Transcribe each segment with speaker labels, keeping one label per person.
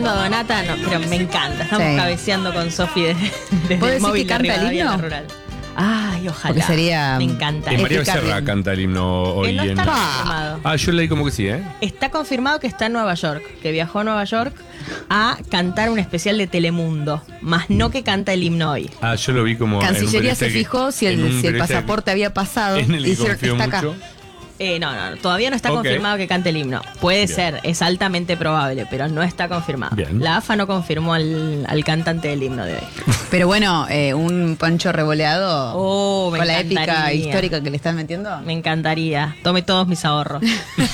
Speaker 1: Donata, no, pero me encanta. Estamos cabeceando con Sofi desde el móvil de Rivadavia Rural. Ay, ojalá.
Speaker 2: Porque sería...
Speaker 1: Me encanta.
Speaker 3: María Becerra canta el himno hoy.
Speaker 1: No está confirmado.
Speaker 3: Yo leí como que sí, ¿eh?
Speaker 1: Está confirmado que está en Nueva York, que viajó a Nueva York a cantar un especial de Telemundo, más no que canta el himno hoy.
Speaker 3: Yo lo vi como...
Speaker 2: Cancillería se fijó si el pasaporte había pasado.
Speaker 3: En el que
Speaker 2: está
Speaker 3: confió
Speaker 2: acá.
Speaker 3: mucho.
Speaker 1: No, todavía no está confirmado que cante el himno. Puede ser, es altamente probable, pero no está confirmado.
Speaker 3: Bien.
Speaker 1: La AFA no confirmó al cantante del himno de hoy.
Speaker 2: Pero bueno, un Pancho revoleado con la épica histórica que le están metiendo.
Speaker 1: Me encantaría. Tome todos mis ahorros.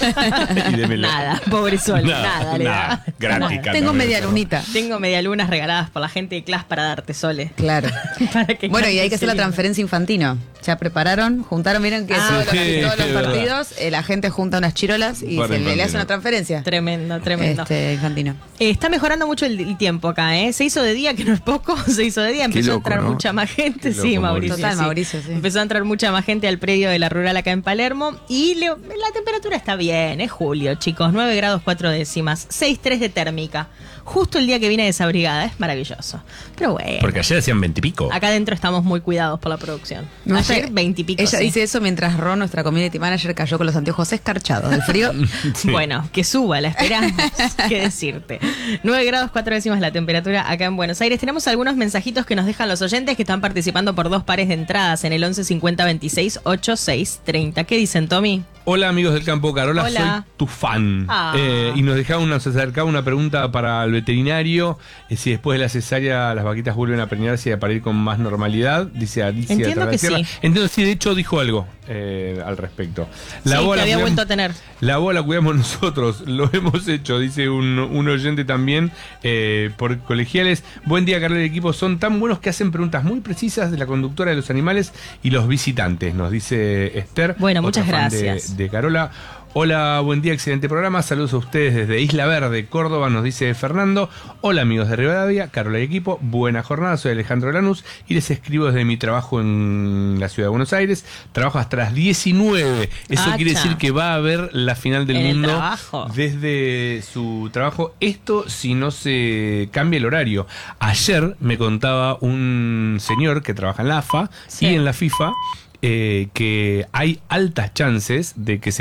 Speaker 1: Nada, pobre Sol. Nada.
Speaker 3: Gratis.
Speaker 2: Tengo media lunita.
Speaker 1: Tengo medialunas regaladas por la gente de clase para darte, Sole.
Speaker 2: Claro. Bueno, y hay que hacer la transferencia Infantino. Ya prepararon, juntaron, miren que todos los partidos, la gente junta unas chirolas y se le hace una transferencia.
Speaker 1: Tremendo.
Speaker 2: Infantino.
Speaker 1: Está mejorando mucho el tiempo acá, ¿eh? Se hizo de día, que no es poco, se hizo de día, empezó a entrar mucha más gente. Sí, Mauricio.
Speaker 2: Total, Mauricio, sí.
Speaker 1: Empezó a entrar mucha más gente al predio de la Rural acá en Palermo. Y la temperatura está bien, es julio, chicos. 9 grados 4 décimas, 6,3 de térmica. Justo el día que vine desabrigada, es maravilloso. Pero bueno.
Speaker 3: Porque ayer hacían 20 y pico.
Speaker 1: Acá adentro estamos muy cuidados por la producción. Ayer 20 y pico.
Speaker 2: Ella dice eso mientras Ron, nuestra community manager, cayó con los anteojos escarchados del frío.
Speaker 1: Sí. Bueno, que suba, la esperamos. ¿Qué decirte? 9 grados 4 décimas la temperatura acá en Buenos Aires. Tenemos algunos mensajitos que nos dejan los oyentes que están participando por 2 pares de entradas en el 11 50 26 86 30. ¿Qué dicen, Tommy?
Speaker 3: Hola, amigos del campo, Carola,
Speaker 1: Hola.
Speaker 3: soy tu fan. Y nos acercaba una pregunta para el veterinario, si después de la cesárea las vaquitas vuelven a preñar, si a parir con más normalidad, dice Alicia.
Speaker 1: Entiendo que sí.
Speaker 3: Entiendo, sí, de hecho dijo algo al respecto.
Speaker 1: La bola había vuelto a tener.
Speaker 3: La bola cuidamos nosotros, lo hemos hecho, dice un oyente también, por colegiales. Buen día, Carola y el equipo, son tan buenos que hacen preguntas muy precisas de la conductora de los animales y los visitantes, nos dice Esther.
Speaker 1: Bueno, muchas gracias.
Speaker 3: De Carola. Hola, buen día, excelente programa. Saludos a ustedes desde Isla Verde, Córdoba, nos dice Fernando. Hola, amigos de Rivadavia, Carola y equipo. Buena jornada, soy Alejandro Lanús y les escribo desde mi trabajo en la ciudad de Buenos Aires. Trabajo hasta las 19. Eso quiere decir que va a haber la final del mundo desde su trabajo. Esto si no se cambia el horario. Ayer me contaba un señor que trabaja en la AFA y en la FIFA que hay altas chances de que se